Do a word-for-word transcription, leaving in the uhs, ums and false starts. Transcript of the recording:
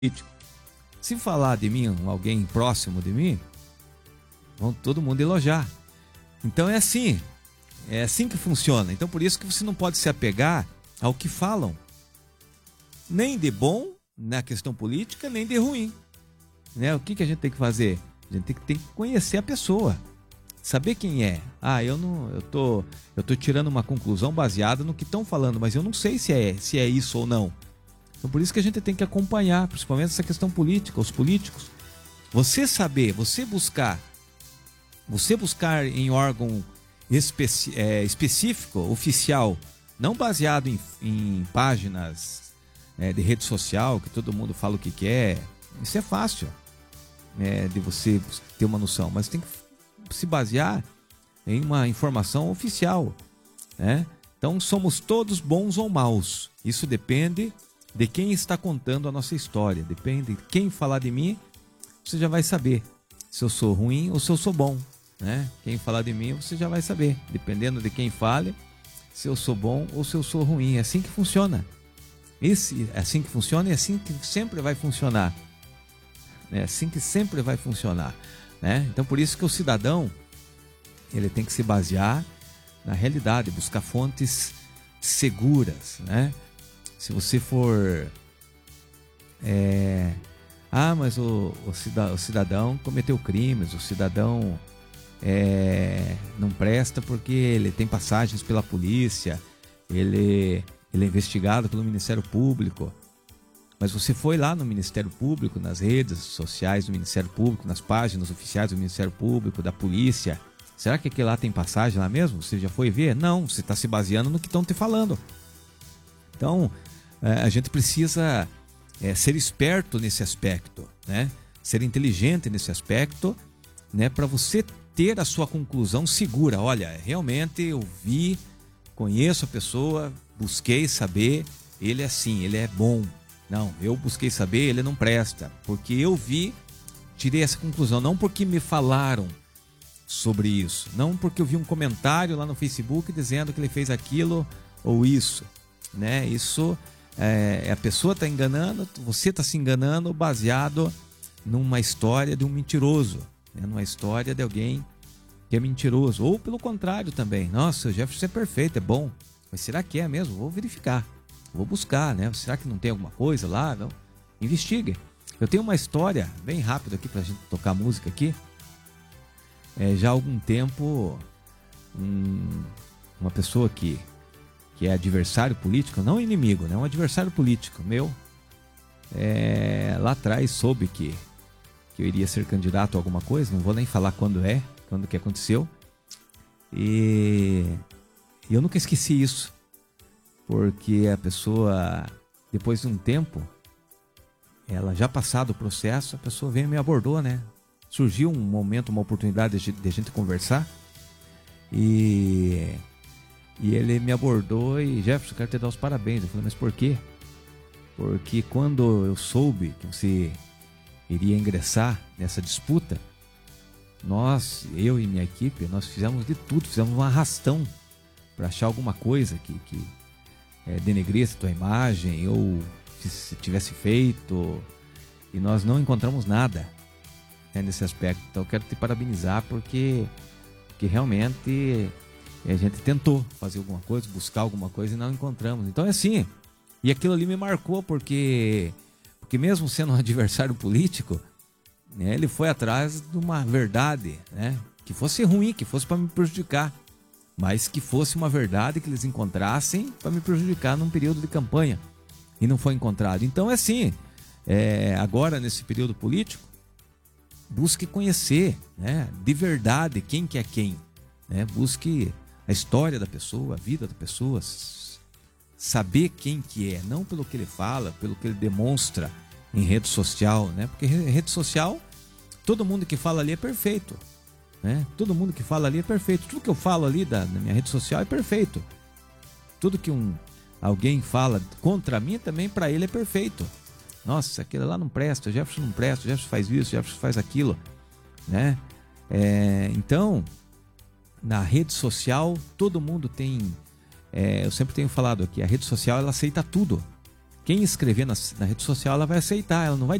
Se falar de mim, alguém próximo de mim, vão todo mundo elogiar. Então é assim, é assim que funciona. Então por isso que você não pode se apegar ao que falam, nem de bom na questão política, nem de ruim, né? O que, que a gente tem que fazer? A gente tem que, tem que conhecer a pessoa, saber quem é. Ah, eu não, eu tô, eu tô tirando uma conclusão baseada no que estão falando, mas eu não sei se é, se é isso ou não. Então por isso que a gente tem que acompanhar, principalmente essa questão política, os políticos. Você saber, você buscar, você buscar em órgão especi, é, específico, oficial, não baseado em, em páginas é, de rede social, que todo mundo fala o que quer. Isso é fácil, é, de você ter uma noção, mas tem que se basear em uma informação oficial, né? Então somos todos bons ou maus. Isso depende de quem está contando a nossa história. Depende de quem falar de mim, você já vai saber se eu sou ruim ou se eu sou bom, né? Quem falar de mim, você já vai saber, dependendo de quem fale, se eu sou bom ou se eu sou ruim. É assim que funciona. Esse, é assim que funciona e é assim que sempre vai funcionar. É assim que sempre vai funcionar, né? Então por isso que o cidadão, ele tem que se basear na realidade, buscar fontes seguras, né? Se você for é, ah, mas o, o, cidadão, o cidadão cometeu crimes, o cidadão é, não presta porque ele tem passagens pela polícia, ele, ele é investigado pelo Ministério Público. Mas você foi lá no Ministério Público, nas redes sociais do Ministério Público, nas páginas oficiais do Ministério Público, da polícia. Será que aquele lá tem passagem lá mesmo? Você já foi ver? Não, você está se baseando no que estão te falando. Então, a gente precisa é, ser esperto nesse aspecto, né? Ser inteligente nesse aspecto, né? Para você ter a sua conclusão segura. Olha, realmente eu vi, conheço a pessoa, busquei saber, ele é assim, ele é bom. Não, eu busquei saber, ele não presta. Porque eu vi, tirei essa conclusão. Não porque me falaram sobre isso. Não porque eu vi um comentário lá no Facebook dizendo que ele fez aquilo ou isso, né? Isso... É, a pessoa está enganando, você está se enganando baseado numa história de um mentiroso, né? Numa história de alguém que é mentiroso. Ou pelo contrário também. Nossa, o Jefferson é perfeito, é bom. Mas será que é mesmo? Vou verificar, vou buscar, né? Será que não tem alguma coisa lá? Não? Investigue. Eu tenho uma história bem rápida aqui para a gente tocar música aqui. É, já há algum tempo, um, uma pessoa que que é adversário político, não inimigo, né? Um adversário político meu, é, lá atrás soube que, que eu iria ser candidato a alguma coisa, não vou nem falar quando é, quando que aconteceu, e, e eu nunca esqueci isso, porque a pessoa, depois de um tempo, ela já passado o processo, a pessoa veio e me abordou, né? Surgiu um momento, uma oportunidade de, de a gente conversar, e... E ele me abordou e, Jefferson, quero te dar os parabéns. Eu falei, mas por quê? Porque quando eu soube que você iria ingressar nessa disputa, nós, eu e minha equipe, nós fizemos de tudo, fizemos um arrastão para achar alguma coisa que, que é, denegrisse a tua imagem ou se tivesse feito, e nós não encontramos nada, né, nesse aspecto. Então eu quero te parabenizar porque, porque realmente... E a gente tentou fazer alguma coisa, buscar alguma coisa e não encontramos. Então é assim. E aquilo ali me marcou porque, porque mesmo sendo um adversário político, né, ele foi atrás de uma verdade, né, que fosse ruim, que fosse para me prejudicar, mas que fosse uma verdade que eles encontrassem para me prejudicar num período de campanha. E não foi encontrado. Então é assim. É, agora, nesse período político, busque conhecer, né, de verdade quem que é quem. Né? Busque a história da pessoa, a vida da pessoa, saber quem que é, não pelo que ele fala, pelo que ele demonstra em rede social, né? Porque rede social, todo mundo que fala ali é perfeito, né? Todo mundo que fala ali é perfeito. Tudo que eu falo ali da, na minha rede social é perfeito. Tudo que um, alguém fala contra mim também, para ele é perfeito. Nossa, aquele lá não presta, o Jefferson não presta, o Jefferson faz isso, o Jefferson faz aquilo, né? É, então... Na rede social, todo mundo tem... É, eu sempre tenho falado aqui, a rede social, ela aceita tudo. quem escrever na, na rede social, ela vai aceitar, ela não vai